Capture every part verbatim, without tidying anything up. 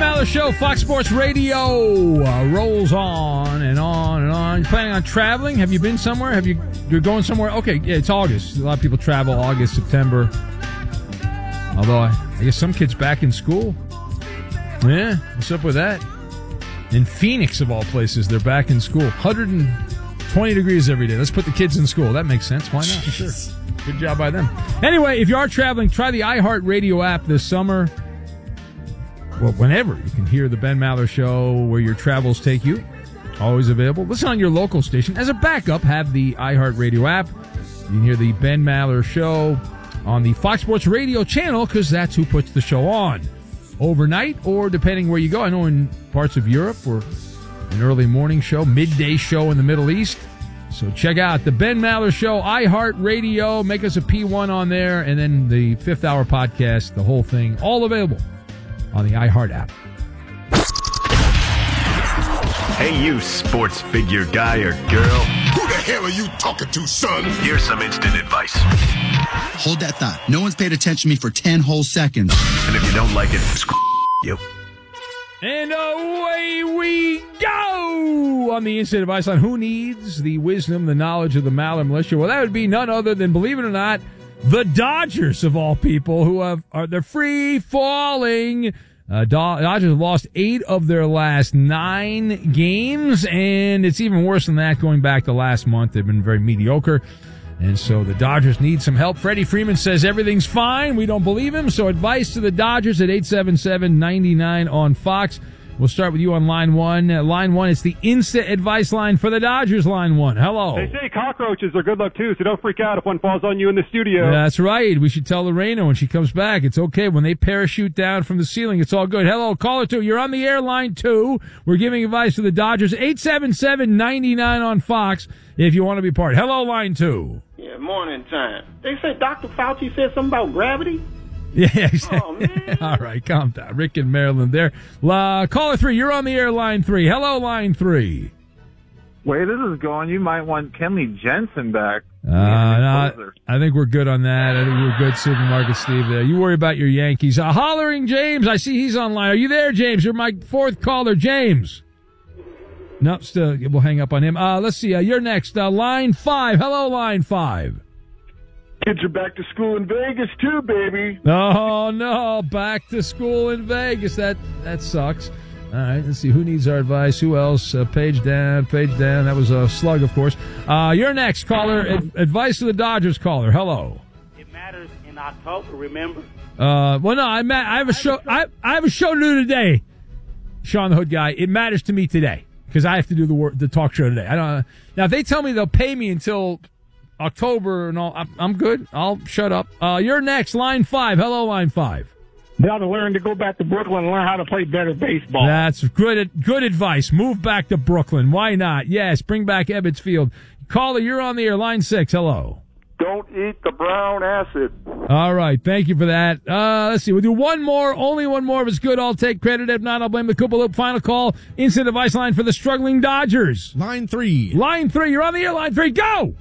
Maller Show, Fox Sports Radio, uh, rolls on and on and on. You planning on traveling? Have you been somewhere? Have you? You're going somewhere? Okay, yeah, it's August. A lot of people travel August, September. Although I, I guess some kids back in school. Yeah, what's up with that? In Phoenix, of all places, they're back in school. one hundred twenty degrees every day. Let's put the kids in school. That makes sense. Why not? Sure. Good job by them. Anyway, if you are traveling, try the iHeartRadio app this summer. Well, whenever you can hear the Ben Maller Show where your travels take you. Always available. Listen on your local station. As a backup, have the iHeartRadio app. You can hear the Ben Maller Show on the Fox Sports Radio channel because that's who puts the show on. Overnight or depending where you go. I know in parts of Europe we're an early morning show, midday show in the Middle East. So check out the Ben Maller Show, iHeartRadio. Make us a P one on there. And then the fifth hour podcast, the whole thing, all available on the iHeart app. Hey, you sports figure guy or girl. Who the hell are you talking to, son? Here's some instant advice. Hold that thought. No one's paid attention to me for ten whole seconds. And if you don't like it, screw you. And away we go on the instant advice on who needs the wisdom, the knowledge of the Maller Militia. Well, that would be none other than, believe it or not, the Dodgers, of all people, who have are they're free falling. Uh, Dodgers have lost eight of their last nine games, and it's even worse than that going back to last month. They've been very mediocre, and so the Dodgers need some help. Freddie Freeman says everything's fine. We don't believe him, so advice to the Dodgers at eight seven seven, nine nine on Fox. We'll start with you on line one. Uh, line one, it's the instant advice line for the Dodgers, line one. Hello. They say cockroaches are good luck, too, so don't freak out if one falls on you in the studio. That's right. We should tell Lorena when she comes back. It's okay. When they parachute down from the ceiling, it's all good. Hello, caller two. You're on the air, line two. We're giving advice to the Dodgers. eight seven seven, nine nine on Fox if you want to be part. Hello, line two. Yeah, morning time. They say Doctor Fauci said something about gravity. Yeah, exactly. Oh, man. All right, calm down. Rick in Maryland there. Uh, caller three, you're on the air, line three. Hello, line three. Way this is going, you might want Kenley Jensen back. Uh, no, I think we're good on that. I think we're good, Supermarket Steve there. You worry about your Yankees. Uh, hollering James, I see he's online. Are you there, James? You're my fourth caller, James. Nope, still, we'll hang up on him. Uh, let's see, uh, you're next. Uh, line five. Hello, line five. Kids are back to school in Vegas, too, baby. Oh, no. Back to school in Vegas. That that sucks. All right, let's see. Who needs our advice? Who else? Uh, page down, page down. That was a slug, of course. Uh, you're next, caller. Ad- advice to the Dodgers, caller. Hello. It matters in October, remember? Uh, well, no, I, ma- I have a show. I, I have a show to do today, Sean the Hood guy. It matters to me today because I have to do the work, the talk show today. I don't. Now, if they tell me they'll pay me until October and all, I'm good. I'll shut up. Uh, you're next, line five. Hello, line five. They ought to learn to go back to Brooklyn and learn how to play better baseball. That's good. Good advice. Move back to Brooklyn. Why not? Yes, bring back Ebbets Field. Caller, you're on the air. Line six. Hello. Don't eat the brown acid. All right. Thank you for that. Uh, let's see. We'll do one more. Only one more. If it's good, I'll take credit. If not, I'll blame the Koopa Loop. Final call. Instant advice line for the struggling Dodgers. Line three. Line three. You're on the air. Line three. Go.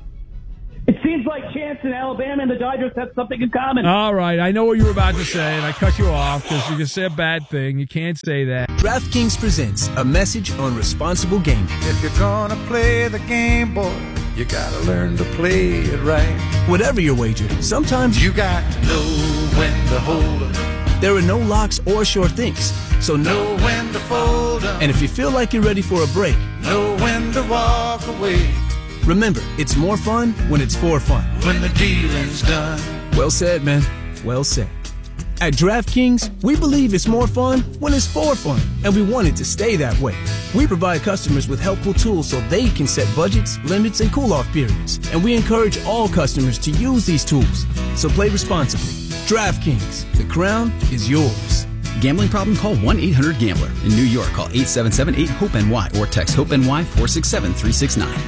It seems like Chance and Alabama and the Dodgers have something in common. All right. I know what you were about to say, and I cut you off because you just say a bad thing. You can't say that. DraftKings presents a message on responsible gaming. If you're gonna play the game, boy, you gotta learn to play it right. Whatever your wager, sometimes you got to know when to hold up. There are no locks or sure things, so know when to fold up. And if you feel like you're ready for a break, know when to walk away. Remember, it's more fun when it's for fun. When the dealing's done. Well said, man. Well said. At DraftKings, we believe it's more fun when it's for fun, and we want it to stay that way. We provide customers with helpful tools so they can set budgets, limits, and cool-off periods. And we encourage all customers to use these tools. So play responsibly. DraftKings, the crown is yours. Gambling problem? Call one eight hundred gambler. In New York, call eight seven seven eight hope N Y or text HOPE-N Y four six seven three six nine.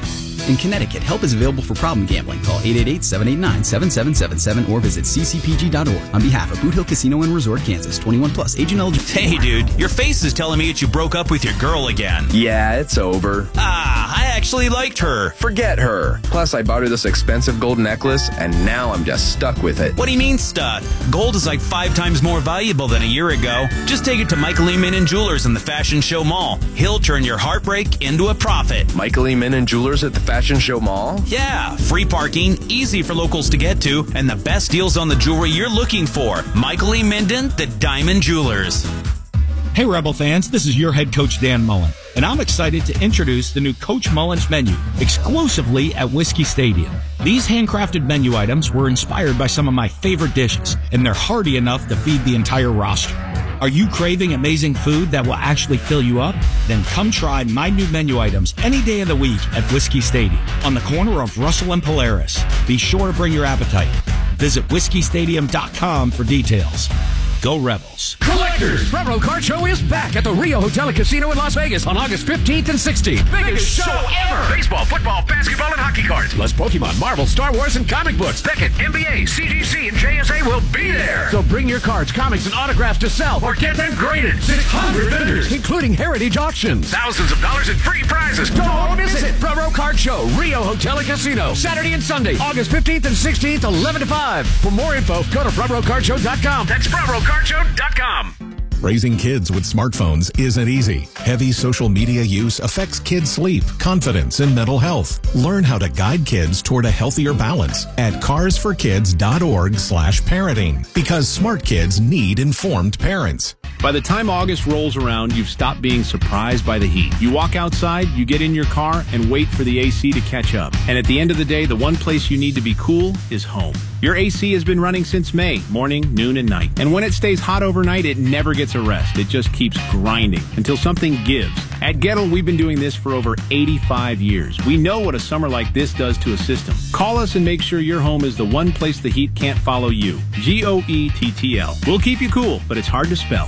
In Connecticut, help is available for problem gambling. Call eight eight eight, seven eight nine, seven seven seven seven or visit c c p g dot org. On behalf of Boot Hill Casino and Resort, Kansas, twenty-one plus, age and eligible. Hey, dude, your face is telling me that you broke up with your girl again. Yeah, it's over. Ah, I actually liked her. Forget her. Plus, I bought her this expensive gold necklace, and now I'm just stuck with it. What do you mean stuck? Gold is like five times more valuable than a year ago. Just take it to Michael E. Minnan Jewelers in the Fashion Show Mall. He'll turn your heartbreak into a profit. Michael E. Minnan Jewelers at the Fashion Show Mall? Yeah, free parking, easy for locals to get to, and the best deals on the jewelry you're looking for. Michael E. Minden, the Diamond Jewelers. Hey, Rebel fans, this is your head coach, Dan Mullen, and I'm excited to introduce the new Coach Mullen's menu exclusively at Whiskey Stadium. These handcrafted menu items were inspired by some of my favorite dishes, and they're hearty enough to feed the entire roster. Are you craving amazing food that will actually fill you up? Then come try my new menu items any day of the week at Whiskey Stadium on the corner of Russell and Polaris. Be sure to bring your appetite. Visit whiskey stadium dot com for details. Go Rebels. Collectors, Bravo Card Show is back at the Rio Hotel and Casino in Las Vegas on August fifteenth and sixteenth. Biggest show ever! Baseball, football, basketball, and hockey cards. Plus Pokemon, Marvel, Star Wars, and comic books. Beckett, N B A, C G C, and J S A will be there. So bring your cards, comics, and autographs to sell or get them graded. six hundred vendors, including heritage auctions. Thousands of dollars in free prizes. Don't miss it. Bravo Card Show, Rio Hotel and Casino. Saturday and Sunday, August fifteenth and sixteenth, eleven to five. For more info, go to bravo card show dot com. That's bravo card show dot com. Raising kids with smartphones isn't easy. Heavy social media use affects kids' sleep, confidence, and mental health. Learn how to guide kids toward a healthier balance at cars for kids dot org slash parenting, because smart kids need informed parents. By the time August rolls around, you've stopped being surprised by the heat. You walk outside, you get in your car, and wait for the A C to catch up. And at the end of the day, the one place you need to be cool is home. Your A C has been running since May, morning, noon, and night. And when it stays hot overnight, it never gets a rest. It just keeps grinding until something gives. At Gettle, we've been doing this for over eighty-five years. We know what a summer like this does to a system. Call us and make sure your home is the one place the heat can't follow you. G O E T T L. We'll keep you cool, but it's hard to spell.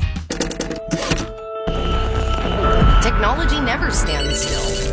Technology never stands still.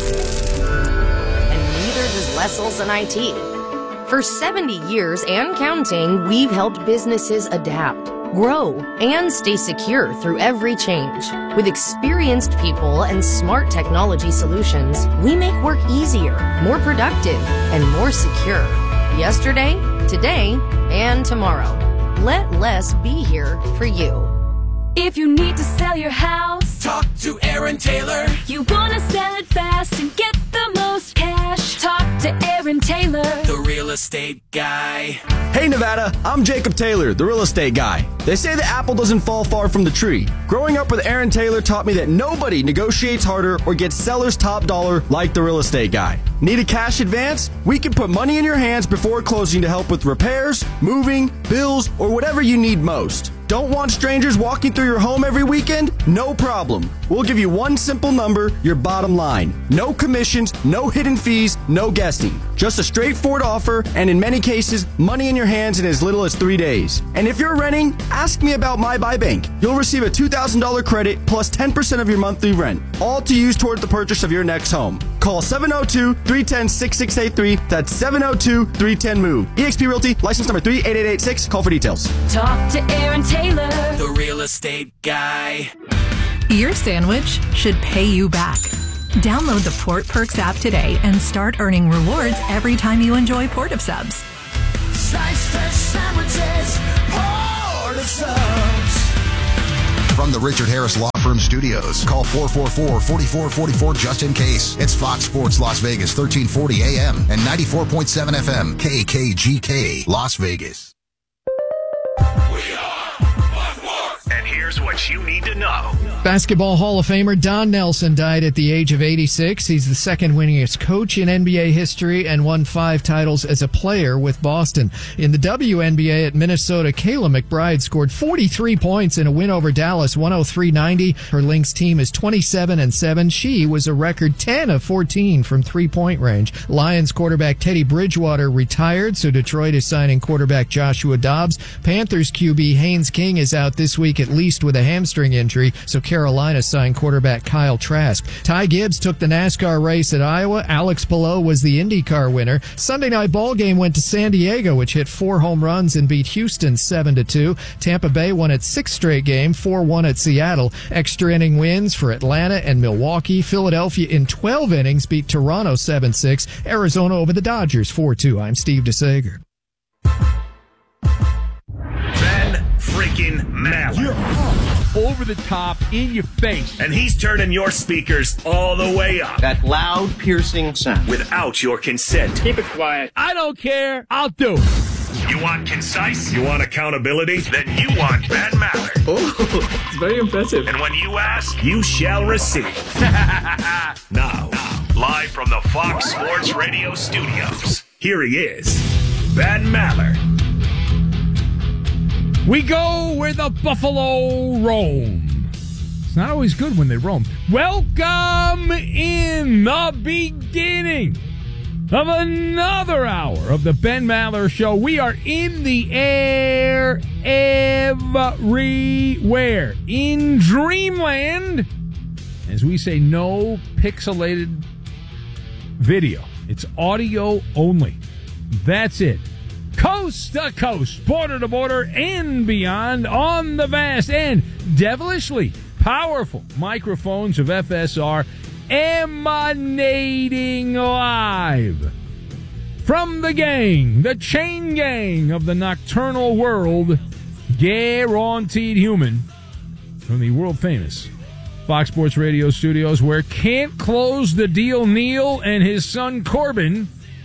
And neither does Wessels and I T. For seventy years and counting, we've helped businesses adapt, grow, and stay secure through every change. With experienced people and smart technology solutions, we make work easier, more productive, and more secure. Yesterday, today, and tomorrow. Let less be here for you. If you need to sell your house, talk to Aaron Taylor. You want to sell it fast and get the most cash, talk to Aaron Taylor, the real estate guy. Hey Nevada, I'm Jacob Taylor, the real estate guy. They say the apple doesn't fall far from the tree. Growing up with Aaron Taylor taught me that nobody negotiates harder or gets seller's top dollar like the real estate guy. Need a cash advance? We can put money in your hands before closing to help with repairs, moving, bills, or whatever you need most. Don't want strangers walking through your home every weekend? No problem. We'll give you one simple number, your bottom line. No commissions, no hidden fees, no guessing. Just a straightforward offer, and in many cases, money in your hands in as little as three days. And if you're renting, ask me about My Buy Bank. You'll receive a two thousand dollars credit plus ten percent of your monthly rent, all to use toward the purchase of your next home. Call seven oh two, three one oh, six six eight three. That's seven oh two, three one oh, MOVE. eXp Realty, license number three eight eight eight six. Call for details. Talk to Aaron Taylor, the real estate guy. Your sandwich should pay you back. Download the Port Perks app today and start earning rewards every time you enjoy Port of Subs. Slice fresh sandwiches, Port of Subs. From the Richard Harris Law Firm Studios, call four four four, four four four four just in case. It's Fox Sports Las Vegas, thirteen forty A M and ninety-four point seven F M, K K G K, Las Vegas. And here's what you need to know. Basketball Hall of Famer Don Nelson died at the age of eighty-six. He's the second winningest coach in N B A history and won five titles as a player with Boston. In the W N B A at Minnesota, Kayla McBride scored forty-three points in a win over Dallas, one oh three ninety. Her Lynx team is twenty-seven and seven. She was a record ten of fourteen from three-point range. Lions quarterback Teddy Bridgewater retired, so Detroit is signing quarterback Joshua Dobbs. Panthers Q B Haynes King is out this week at least released with a hamstring injury, so Carolina signed quarterback Kyle Trask. Ty Gibbs took the NASCAR race at Iowa. Alex Palou was the IndyCar winner. Sunday night ball game went to San Diego, which hit four home runs and beat Houston seven to two. Tampa Bay won its sixth straight game, four one at Seattle. Extra inning wins for Atlanta and Milwaukee. Philadelphia in twelve innings beat Toronto seven six. Arizona over the Dodgers four two. I'm Steve DeSager. Ben freaking Maller. You're up, over the top, in your face. And he's turning your speakers all the way up. That loud, piercing sound. Without your consent. Keep it quiet. I don't care. I'll do it. You want concise? You want accountability? Then you want Ben Maller. Oh, it's very impressive. And when you ask, you shall receive. now, now, live from the Fox Sports Radio studios, here he is, Ben Maller. We go where the buffalo roam. It's not always good when they roam. Welcome in the beginning of another hour of the Ben Maller Show. We are in the air everywhere. In Dreamland, as we say, no pixelated video. It's audio only. That's it. Coast to coast, border to border, and beyond on the vast and devilishly powerful microphones of F S R, emanating live from the gang, the chain gang of the nocturnal world, guaranteed human, from the world famous Fox Sports Radio studios, where Can't Close the Deal Neil and his son Corbin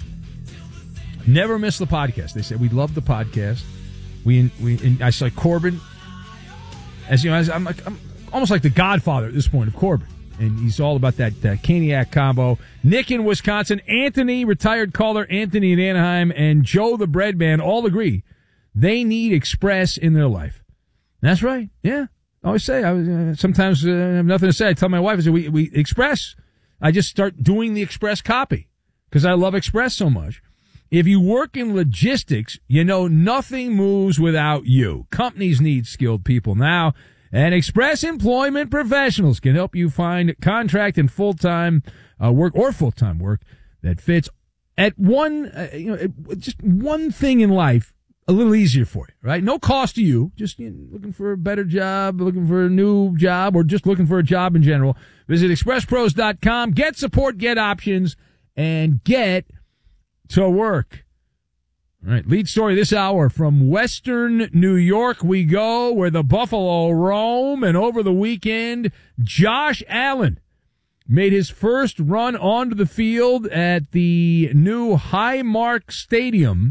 never miss the podcast. They said, we love the podcast. We, we, and I said, Corbin, as you know, as I'm like, I'm almost like the godfather at this point of Corbin. And he's all about that uh, Caniac combo. Nick in Wisconsin, Anthony, retired caller Anthony in Anaheim, and Joe the bread man all agree they need Express in their life. And that's right. Yeah. I always say, I was, uh, sometimes uh, I have nothing to say. I tell my wife, I say, we, we Express. I just start doing the Express copy because I love Express so much. If you work in logistics, you know nothing moves without you. Companies need skilled people now, and Express Employment Professionals can help you find contract and full-time uh, work or full-time work that fits at one, uh, you know, just one thing in life a little easier for you, right? No cost to you. Just you know, looking for a better job, looking for a new job, or just looking for a job in general. Visit express pros dot com. Get support, get options, and get to work. All right, lead story this hour from Western New York. We go where the buffalo roam, and over the weekend, Josh Allen made his first run onto the field at the new Highmark Stadium.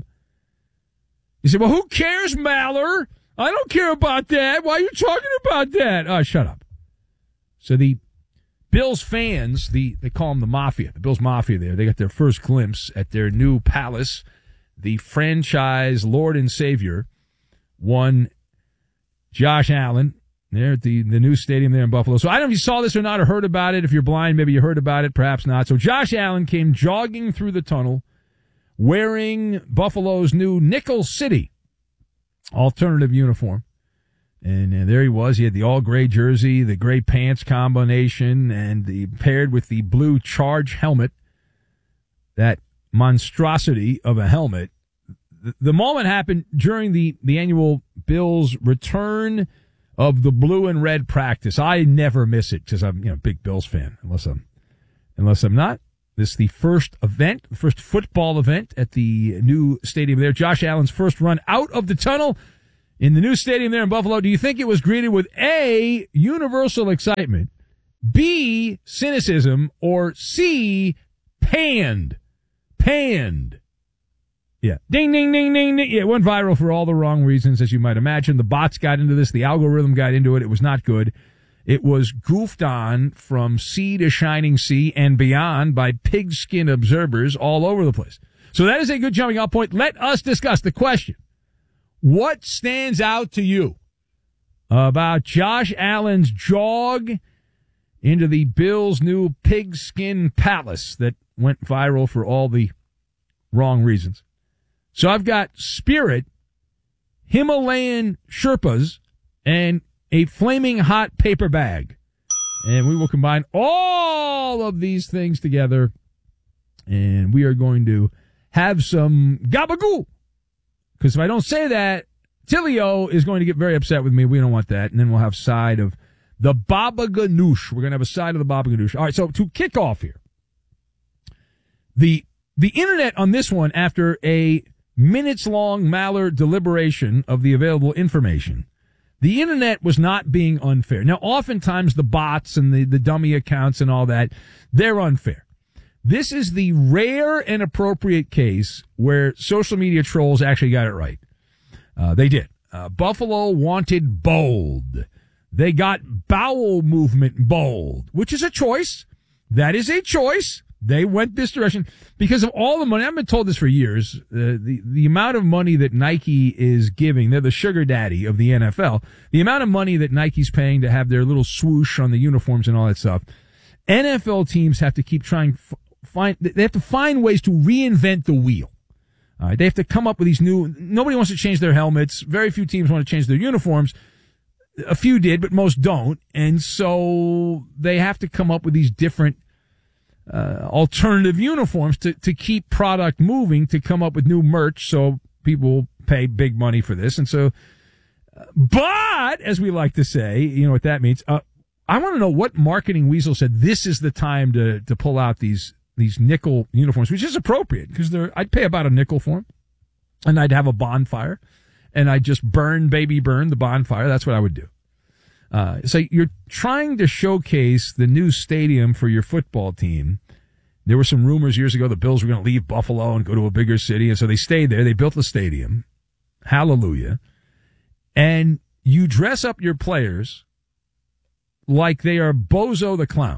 He said, well, who cares, Maller? I don't care about that. Why are you talking about that? Oh, shut up. So the Bills fans, the they call them the Mafia, the Bills Mafia there, they got their first glimpse at their new palace. The franchise Lord and Savior, one Josh Allen, there at the, the new stadium there in Buffalo. So I don't know if you saw this or not or heard about it. If you're blind, maybe you heard about it, perhaps not. So Josh Allen came jogging through the tunnel wearing Buffalo's new Nickel City alternative uniform. And uh, there he was. He had the all-gray jersey, the gray pants combination, and the paired with the blue Charge helmet, that monstrosity of a helmet. The, the moment happened during the, the annual Bills return of the blue and red practice. I never miss it because I'm you know a big Bills fan, unless I'm unless I'm not. This is the first event, the first football event at the new stadium there. Josh Allen's first run out of the tunnel in the new stadium there in Buffalo. Do you think it was greeted with A, universal excitement, B, cynicism, or C, panned? Panned. Yeah. Ding, ding, ding, ding, ding. Yeah, it went viral for all the wrong reasons, as you might imagine. The bots got into this. The algorithm got into it. It was not good. It was goofed on from sea to shining sea and beyond by pigskin observers all over the place. So that is a good jumping off point. Let us discuss the question. What stands out to you about Josh Allen's jog into the Bills' new pigskin palace that went viral for all the wrong reasons? So I've got Spirit, Himalayan Sherpas, and a flaming hot paper bag. And we will combine all of these things together, and we are going to have some gabagoo. Because if I don't say that, Tilio is going to get very upset with me. We don't want that. And then we'll have side of the baba ganoush. We're going to have a side of the baba ganoush. All right, so to kick off here, the the internet on this one, after a minutes-long Mallard deliberation of the available information, the internet was not being unfair. Now, oftentimes the bots and the, the dummy accounts and all that, they're unfair. This is the rare and appropriate case where social media trolls actually got it right. Uh, they did. Uh, Buffalo wanted bold. They got bowel movement bold, which is a choice. That is a choice. They went this direction because of all the money. I've been told this for years. Uh, the, the amount of money that Nike is giving, they're the sugar daddy of the N F L. The amount of money that Nike's paying to have their little swoosh on the uniforms and all that stuff. N F L teams have to keep trying, find, they have to find ways to reinvent the wheel. All right, they have to come up with these new, nobody wants to change their helmets. Very few teams want to change their uniforms. A few did, but most don't. And so they have to come up with these different Uh, alternative uniforms to, to keep product moving, to come up with new merch so people pay big money for this. And so, uh, but, as we like to say, you know what that means. Uh, I want to know what marketing weasel said this is the time to, to pull out these, these nickel uniforms, which is appropriate because they're, I'd pay about a nickel for them and I'd have a bonfire and I'd just burn, baby burn the bonfire. That's what I would do. Uh, so you're trying to showcase the new stadium for your football team. There were some rumors years ago the Bills were going to leave Buffalo and go to a bigger city, and so they stayed there. They built the stadium. Hallelujah. And you dress up your players like they are Bozo the Clown.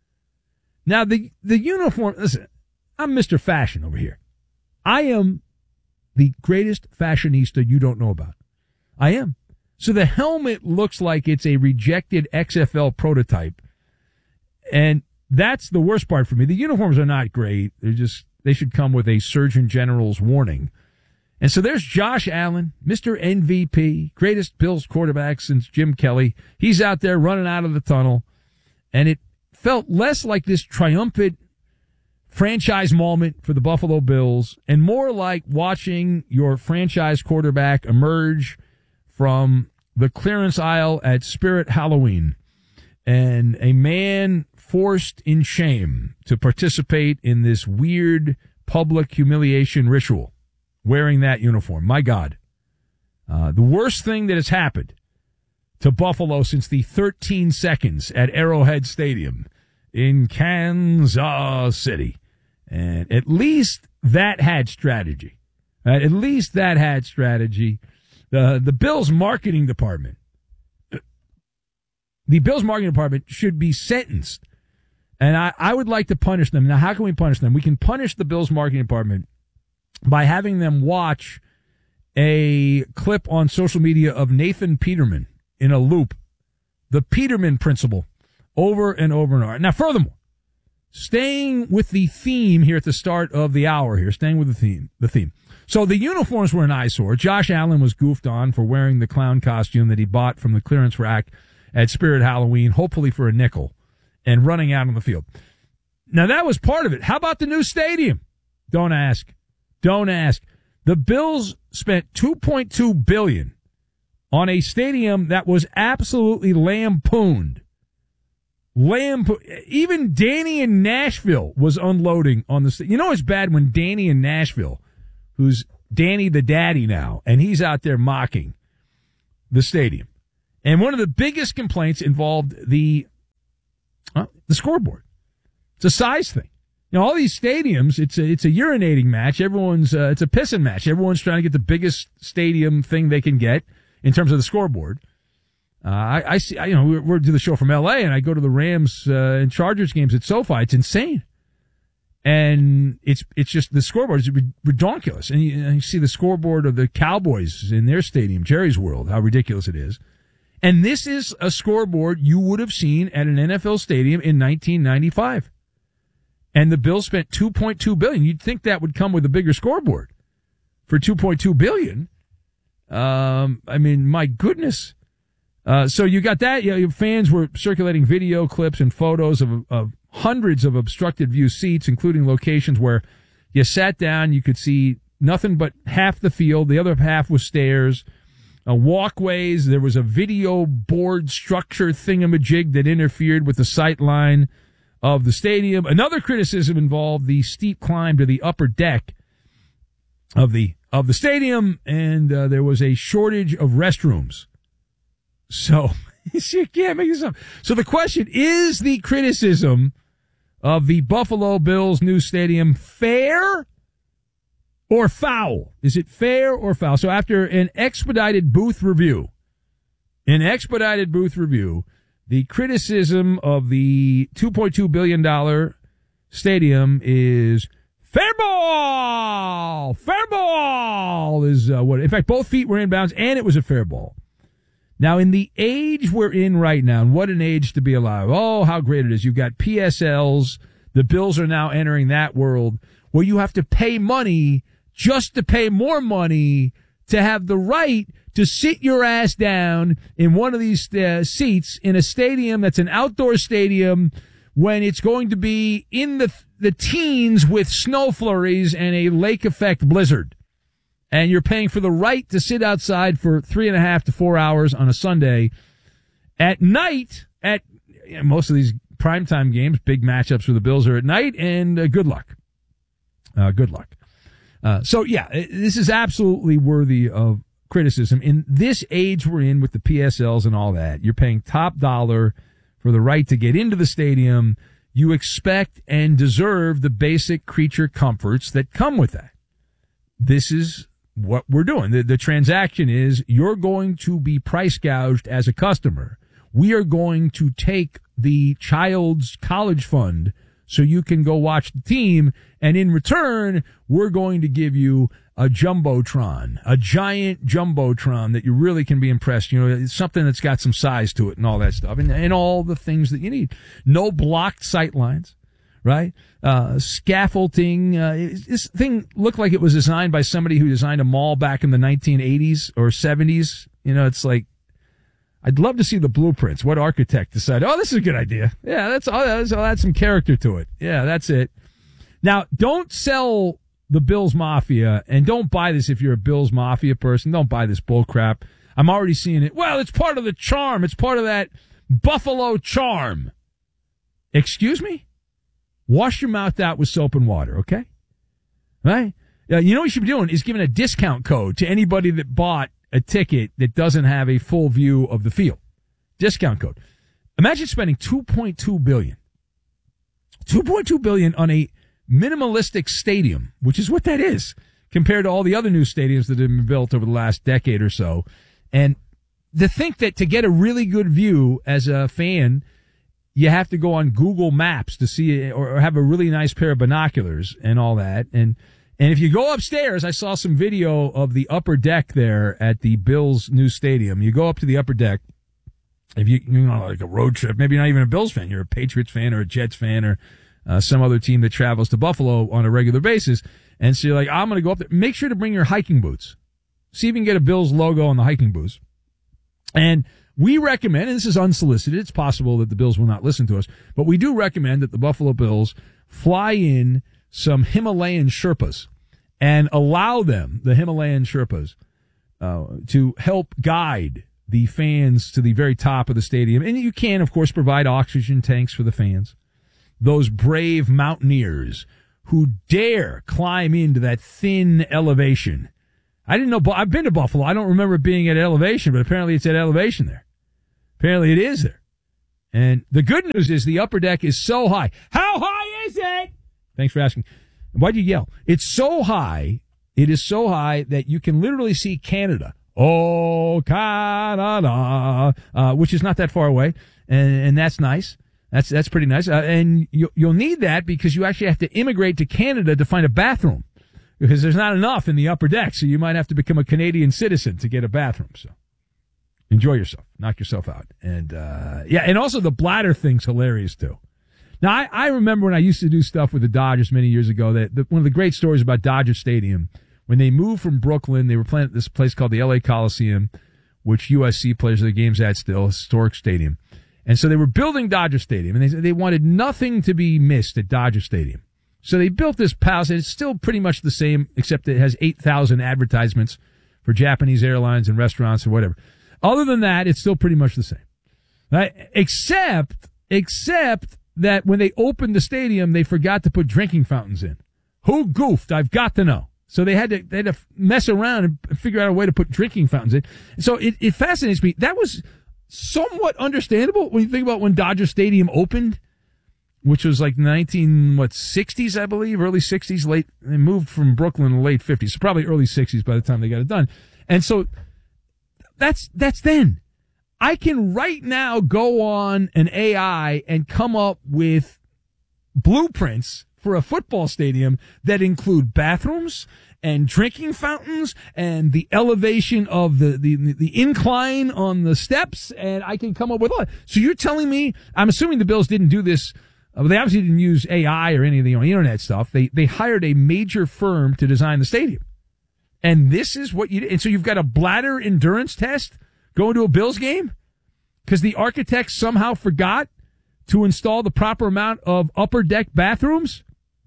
Now, the, the uniform, listen, I'm Mister Fashion over here. I am the greatest fashionista you don't know about. I am. So the helmet looks like it's a rejected X F L prototype. And that's the worst part for me. The uniforms are not great. They're just, they should come with a Surgeon General's warning. And so there's Josh Allen, Mister M V P, greatest Bills quarterback since Jim Kelly. He's out there running out of the tunnel. And it felt less like this triumphant franchise moment for the Buffalo Bills and more like watching your franchise quarterback emerge from the clearance aisle at Spirit Halloween, and a man forced in shame to participate in this weird public humiliation ritual, wearing that uniform. My God. Uh, the worst thing that has happened to Buffalo since the thirteen seconds at Arrowhead Stadium in Kansas City. And at least that had strategy. Right? At least that had strategy. The the Bills marketing department, the Bills marketing department should be sentenced. And I, I would like to punish them. Now, how can we punish them? We can punish the Bills marketing department by having them watch a clip on social media of Nathan Peterman in a loop. The Peterman principle over and over and over. Now, furthermore, staying with the theme here at the start of the hour here, staying with the theme, the theme. So the uniforms were an eyesore. Josh Allen was goofed on for wearing the clown costume that he bought from the clearance rack at Spirit Halloween, hopefully for a nickel, and running out on the field. Now, that was part of it. How about the new stadium? Don't ask. Don't ask. The Bills spent two point two billion dollars on a stadium that was absolutely lampooned. Lampo- Even Danny in Nashville was unloading on the st- You know it's bad when Danny in Nashville, who's Danny the daddy now, and he's out there mocking the stadium. And one of the biggest complaints involved the uh, the scoreboard. It's a size thing. You know, all these stadiums, it's a, it's a urinating match. Everyone's uh, it's a pissing match. Everyone's trying to get the biggest stadium thing they can get in terms of the scoreboard. Uh, I, I see, I, you know, we're, we're do the show from L A, and I go to the Rams uh, and Chargers games at SoFi. It's insane. And it's it's just the scoreboard is ridiculous. And you, and you see the scoreboard of the Cowboys in their stadium, Jerry's World, how ridiculous it is. And this is a scoreboard you would have seen at an N F L stadium in nineteen ninety-five. And the Bills spent two point two billion dollars. You'd think that would come with a bigger scoreboard for two point two billion dollars. Um, I mean, my goodness. Uh, so you got that. You know, fans were circulating video clips and photos of, of hundreds of obstructed view seats, including locations where you sat down, you could see nothing but half the field. The other half was stairs, uh, walkways. There was a video board structure thingamajig that interfered with the sight line of the stadium. Another criticism involved the steep climb to the upper deck of the of the stadium, and uh, there was a shortage of restrooms. So you can't make this up. So the question is: the criticism of the Buffalo Bills' new stadium fair or foul? Is it fair or foul? So after an expedited booth review, an expedited booth review, the criticism of the two point two billion dollars stadium is fair ball. Fair ball is uh, what. In fact, both feet were in bounds, and it was a fair ball. Now, in the age we're in right now, and what an age to be alive. Oh, how great it is. You've got P S Ls. The Bills are now entering that world where you have to pay money just to pay more money to have the right to sit your ass down in one of these uh, seats in a stadium that's an outdoor stadium when it's going to be in the the teens with snow flurries and a lake effect blizzard. And you're paying for the right to sit outside for three and a half to four hours on a Sunday. At night, at you know, most of these primetime games, big matchups for the Bills are at night, and uh, good luck. Uh, good luck. Uh, so, yeah, this is absolutely worthy of criticism. In this age we're in with the P S Ls and all that, you're paying top dollar for the right to get into the stadium. You expect and deserve the basic creature comforts that come with that. This is what we're doing. The, the transaction is you're going to be price gouged as a customer. We are going to take the child's college fund so you can go watch the team, and in return, we're going to give you a jumbotron, a giant jumbotron that you really can be impressed. You know, it's something that's got some size to it and all that stuff, and, and all the things that you need. No blocked sight lines. Right? Uh, scaffolding. Uh, this thing looked like it was designed by somebody who designed a mall back in the nineteen eighties or seventies. You know, it's like, I'd love to see the blueprints. What architect decided, oh, this is a good idea. Yeah, that's all. That's, I'll add some character to it. Yeah, that's it. Now, don't sell the Bills Mafia, and don't buy this if you're a Bills Mafia person. Don't buy this bull crap. I'm already seeing it. Well, it's part of the charm. It's part of that Buffalo charm. Excuse me? Wash your mouth out with soap and water, okay? Right? Uh, you know what you should be doing is giving a discount code to anybody that bought a ticket that doesn't have a full view of the field. Discount code. Imagine spending two point two billion dollars. two point two billion dollars on a minimalistic stadium, which is what that is, compared to all the other new stadiums that have been built over the last decade or so. And to think that to get a really good view as a fan, you have to go on Google Maps to see it, or have a really nice pair of binoculars and all that. And and if you go upstairs, I saw some video of the upper deck there at the Bills' new stadium. You go up to the upper deck. If you, you know, like a road trip, maybe not even a Bills fan, you're a Patriots fan or a Jets fan or uh, some other team that travels to Buffalo on a regular basis. And so you're like, I'm going to go up there. Make sure to bring your hiking boots. See if you can get a Bills logo on the hiking boots. And we recommend, and this is unsolicited, it's possible that the Bills will not listen to us, but we do recommend that the Buffalo Bills fly in some Himalayan Sherpas and allow them, the Himalayan Sherpas, uh, to help guide the fans to the very top of the stadium. And you can, of course, provide oxygen tanks for the fans. Those brave mountaineers who dare climb into that thin elevation. I didn't know, I've been to Buffalo. I don't remember it being at elevation, but apparently it's at elevation there. Apparently it is there. And the good news is the upper deck is so high. How high is it? Thanks for asking. Why'd you yell? It's so high, it is so high that you can literally see Canada. Oh, Canada, uh, which is not that far away. And, and that's nice. That's, that's pretty nice. Uh, and you, you'll need that because you actually have to immigrate to Canada to find a bathroom because there's not enough in the upper deck. So you might have to become a Canadian citizen to get a bathroom. So enjoy yourself. Knock yourself out. And, uh, yeah, and also the bladder thing's hilarious too. Now, I, I remember when I used to do stuff with the Dodgers many years ago that the, one of the great stories about Dodger Stadium, when they moved from Brooklyn, they were playing at this place called the L A Coliseum, which U S C plays their games at still, historic stadium. And so they were building Dodger Stadium, and they they wanted nothing to be missed at Dodger Stadium. So they built this palace. It's still pretty much the same, except it has eight thousand advertisements for Japanese airlines and restaurants or whatever. Other than that, it's still pretty much the same. Right? Except, except that when they opened the stadium, they forgot to put drinking fountains in. Who goofed? I've got to know. So they had to, they had to mess around and figure out a way to put drinking fountains in. So it, it fascinates me. That was somewhat understandable when you think about when Dodger Stadium opened, which was like nineteen, what, sixties, I believe, early sixties, late, they moved from Brooklyn in the late fifties, so probably early sixties by the time they got it done. And so that's, that's then. I can right now go on an A I and come up with blueprints for a football stadium that include bathrooms and drinking fountains and the elevation of the, the, the incline on the steps, and I can come up with all that. So you're telling me, I'm assuming the Bills didn't do this, uh, they obviously didn't use A I or any of the you know, internet stuff. They, they hired a major firm to design the stadium. And this is what you did. And so you've got a bladder endurance test going to a Bills game because the architects somehow forgot to install the proper amount of upper deck bathrooms.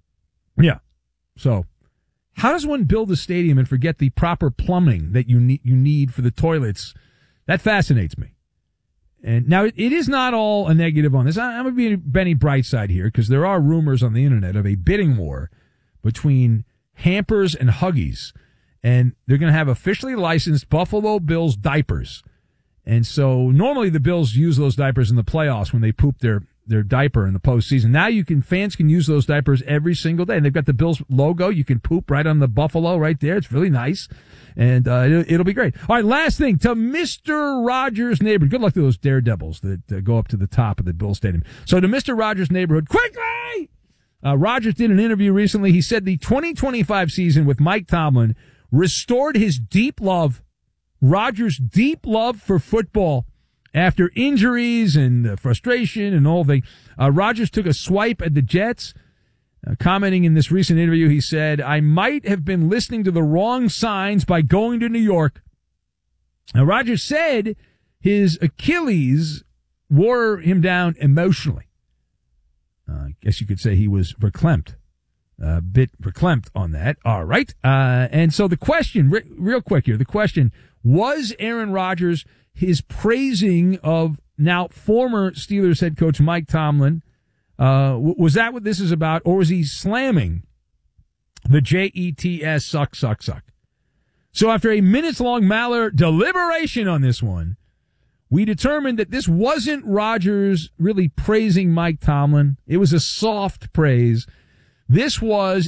Yeah. So how does one build a stadium and forget the proper plumbing that you need, you need for the toilets? That fascinates me. And now it, it is not all a negative on this. I, I'm going to be Benny Brightside here because there are rumors on the internet of a bidding war between Hampers and Huggies. And they're going to have officially licensed Buffalo Bills diapers. And so normally the Bills use those diapers in the playoffs when they poop their their diaper in the postseason. Now you can, fans can use those diapers every single day. And they've got the Bills logo. You can poop right on the Buffalo right there. It's really nice. And, uh, it'll, it'll be great. All right. Last thing to Mister Rogers' neighborhood. Good luck to those daredevils that uh, go up to the top of the Bill Stadium. So to Mister Rogers' neighborhood, quickly! Uh, Rogers did an interview recently. He said the twenty twenty-five season with Mike Tomlin restored his deep love, Rogers' deep love for football. After injuries and uh, frustration and all the, uh, Rogers took a swipe at the Jets. Uh, commenting in this recent interview, he said, I might have been listening to the wrong signs by going to New York. Now, Rogers said his Achilles wore him down emotionally. Uh, I guess you could say he was verklempt. A bit verklempt on that. All right. Uh, and so the question, re- real quick here, the question, was Aaron Rodgers his praising of now former Steelers head coach Mike Tomlin, uh, was that what this is about, or was he slamming the J E T S suck, suck, suck? So after a minutes-long Maller deliberation on this one, we determined that this wasn't Rodgers really praising Mike Tomlin. It was a soft praise. This was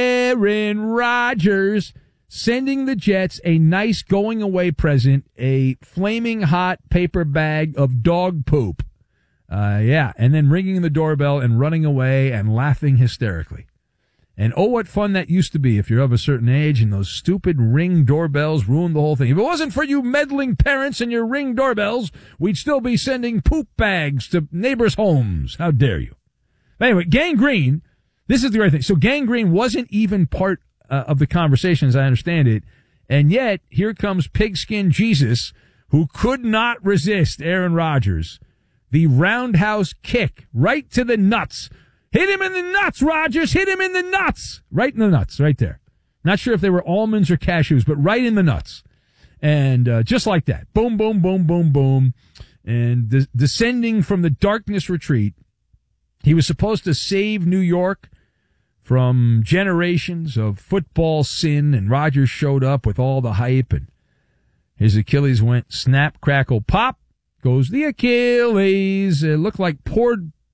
Aaron Rodgers sending the Jets a nice going-away present, a flaming hot paper bag of dog poop. Uh, yeah, and then ringing the doorbell and running away and laughing hysterically. And oh, what fun that used to be if you're of a certain age and those stupid Ring doorbells ruined the whole thing. If it wasn't for you meddling parents and your Ring doorbells, we'd still be sending poop bags to neighbors' homes. How dare you? But anyway, Gang Green, this is the right thing. So Gang Green wasn't even part Uh, of the conversation, as I understand it. And yet, here comes Pigskin Jesus, who could not resist Aaron Rodgers. The roundhouse kick right to the nuts. Hit him in the nuts, Rodgers. Hit him in the nuts. Right in the nuts, right there. Not sure if they were almonds or cashews, but right in the nuts. And uh, just like that. Boom, boom, boom, boom, boom. And de- descending from the darkness retreat, he was supposed to save New York from generations of football sin, and Rodgers showed up with all the hype, and his Achilles went snap, crackle, pop, goes the Achilles. It looked like poured